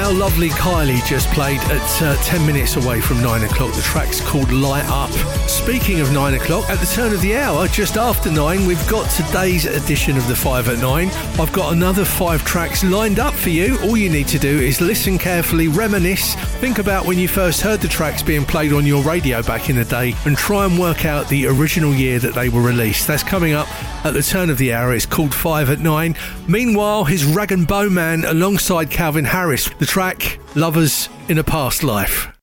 Our lovely Kylie just played at 10 minutes away from 9 o'clock. The track's called Light Up. Speaking of 9 o'clock, at the turn of the hour, just after 9, we've got today's edition of the 5 at 9. I've got another 5 tracks lined up for you. All you need to do is listen carefully, reminisce, think about when you first heard the tracks being played on your radio back in the day, and try and work out the original year that they were released. That's coming up at the turn of the hour. It's called 5 at 9. Meanwhile, here's Rag and Bone Man alongside Calvin Harris. The track, Lovers in a Past Life.